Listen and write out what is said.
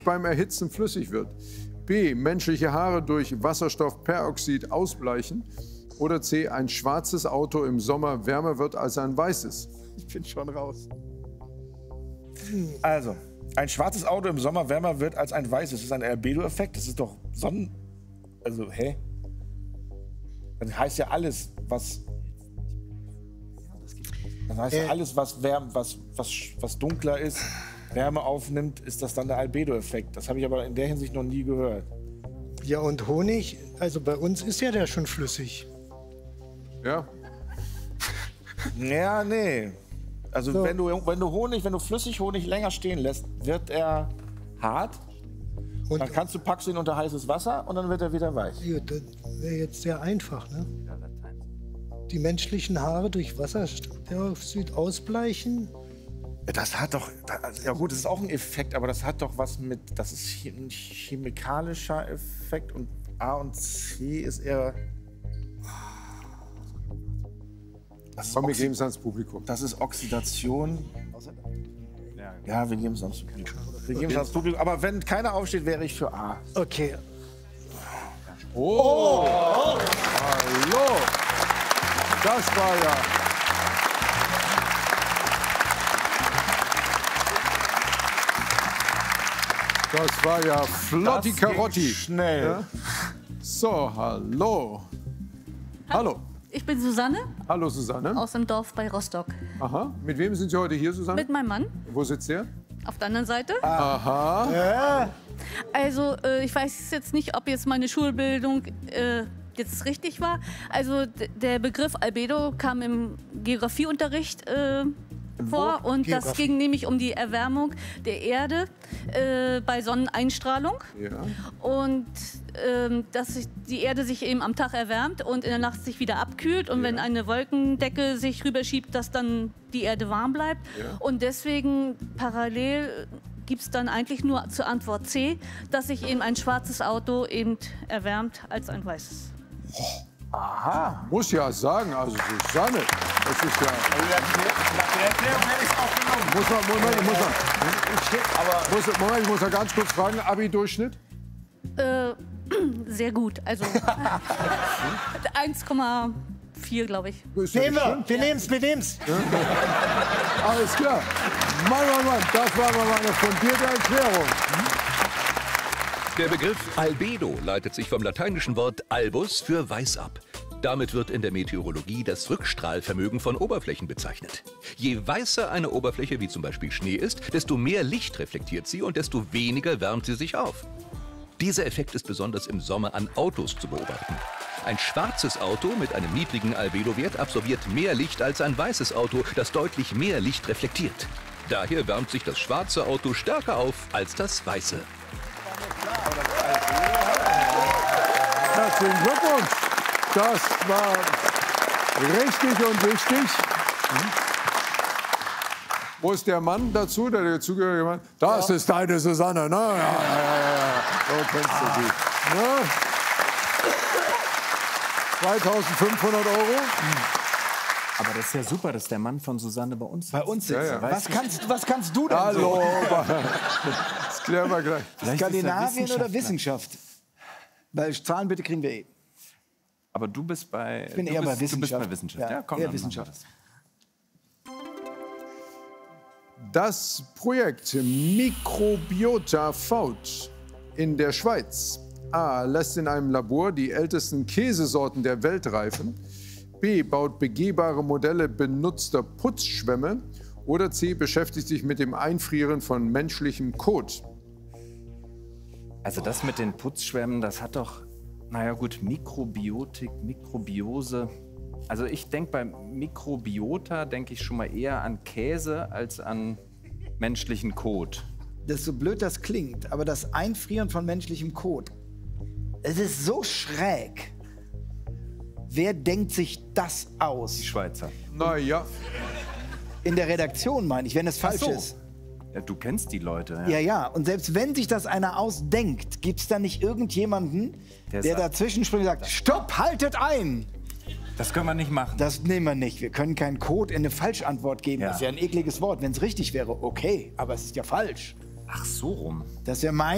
beim Erhitzen flüssig wird. B. Menschliche Haare durch Wasserstoffperoxid ausbleichen. Oder C. Ein schwarzes Auto im Sommer wärmer wird als ein weißes. Ich bin schon raus. Also, ein schwarzes Auto im Sommer wärmer wird als ein weißes. Das ist ein Albedo-Effekt. Das ist doch Sonnen... Also, hä? Das heißt ja alles, was... Das heißt ja alles, was wärmt, was dunkler ist, Wärme aufnimmt, ist das dann der Albedo-Effekt. Das habe ich aber in der Hinsicht noch nie gehört. Ja, und Honig, also bei uns ist ja der schon flüssig. Ja. Ja, nee. Also So. wenn du Flüssighonig länger stehen lässt, wird er hart. Und Dann packst du ihn unter heißes Wasser und dann wird er wieder weich. ja, das wäre jetzt sehr einfach, ne? Die menschlichen Haare durch Wasserstoffperoxid ausbleichen. Das hat doch, ja gut, das ist auch ein Effekt, aber das hat doch was mit, das ist ein chemikalischer Effekt und A und C ist eher... Komm, wir geben es ans Publikum. Das ist Oxidation. Ja, wir geben es ans Publikum. Wir geben es ans Publikum. Aber wenn keiner aufsteht, wäre ich für A. Okay. Oh! Hallo! Das war ja... Das war ja Flotti Carotti. Schnell. Ja? So, hallo. Hallo. Ich bin Susanne Hallo, Susanne. aus dem Dorf bei Rostock. Aha. Mit wem sind Sie heute hier, Susanne? Mit meinem Mann Wo sitzt der? auf der anderen Seite. Aha. Also ich weiß jetzt nicht, ob jetzt meine Schulbildung jetzt richtig war. Also der Begriff Albedo kam im Geografieunterricht vor und das Geografie. ging nämlich um die Erwärmung der Erde bei Sonneneinstrahlung. Ja. Und dass die Erde sich eben am Tag erwärmt und in der Nacht sich wieder abkühlt. Und wenn eine Wolkendecke sich rüberschiebt, dass dann die Erde warm bleibt. Ja. Und deswegen parallel gibt es dann eigentlich nur zur Antwort C, dass sich eben ein schwarzes Auto eben erwärmt als ein weißes. Muss ja sagen, also Susanne, das ist ja... Nach der Erklärung hätte ich es auch genommen. Moment, ich muss mal ganz kurz fragen, Abi-Durchschnitt? Sehr gut, also 1,4 glaube ich. Ist ja Nehmen nicht wir, schlimm. wir nehmen's. Alles klar. Mann, das war mal eine fundierte Erklärung. Der Begriff Albedo leitet sich vom lateinischen Wort albus für weiß ab. Damit wird in der Meteorologie das Rückstrahlvermögen von Oberflächen bezeichnet. Je weißer eine Oberfläche, wie zum Beispiel Schnee ist, desto mehr Licht reflektiert sie und desto weniger wärmt sie sich auf. Dieser Effekt ist besonders im Sommer an Autos zu beobachten. Ein schwarzes Auto mit einem niedrigen Albedo-Wert absorbiert mehr Licht als ein weißes Auto, das deutlich mehr Licht reflektiert. Daher wärmt sich das schwarze Auto stärker auf als das weiße. Herzlichen Glückwunsch. Das war richtig und wichtig. Wo ist der Mann dazu, der zugehörige Mann? Das ist deine Susanne, ne? Ja. So kennst du sie. Ne? 2.500 €. Aber das ist ja super, dass der Mann von Susanne bei uns Bei uns sitzt. Ja. Was kannst du denn Hallo. Das klären wir gleich. Skandinavien oder Wissenschaftler. Wissenschaft? Weil Zahlen bitte kriegen wir eh. Aber du bist bei... Ich bin eher bei Wissenschaft. Du bist bei Wissenschaft. Ja, komm, eher dann machen wir Wissenschaft. das. Das Projekt Microbiota Fout in der Schweiz A. lässt in einem Labor die ältesten Käsesorten der Welt reifen. B. baut begehbare Modelle benutzter Putzschwämme. Oder C. beschäftigt sich mit dem Einfrieren von menschlichem Kot. Also das mit den Putzschwämmen, das hat doch... Naja gut, Mikrobiotik, Mikrobiose... Also ich denke beim Mikrobiota, denke ich schon mal eher an Käse als an menschlichen Kot. Das ist so blöd das klingt, aber das Einfrieren von menschlichem Kot, es ist so schräg. Wer denkt sich das aus? Die Schweizer. Naja, In der Redaktion meine ich, wenn es falsch so. ist. Ja, du kennst die Leute. Ja, ja. Und selbst wenn sich das einer ausdenkt, gibt es da nicht irgendjemanden, Der der sagt- dazwischen springt und sagt, stopp, haltet ein! Das können wir nicht machen. Das nehmen wir nicht. Wir können keinen Code in eine Falschantwort geben. Ja. Das ist ja ein ekliges Wort. Wenn es richtig wäre, okay. Aber es ist ja falsch. Ach so rum. Das wäre mein